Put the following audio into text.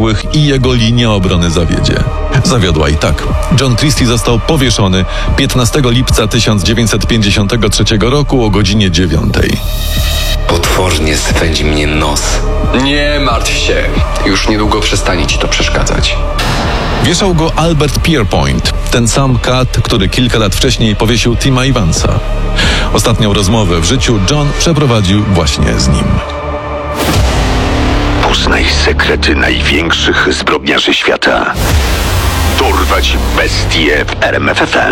biegłych i jego linia obrony zawiedzie. Zawiodła i tak. John Christie został powieszony 15 lipca 1953 roku o godzinie 9. Potwornie swędzi mnie nos. Nie martw się, już niedługo przestanie ci to przeszkadzać. Wieszał go Albert Pierpoint, ten sam kat, który kilka lat wcześniej powiesił Tima Evansa. Ostatnią rozmowę w życiu John przeprowadził właśnie z nim. Poznaj sekrety największych zbrodniarzy świata. Dorwać bestie w RMF FM.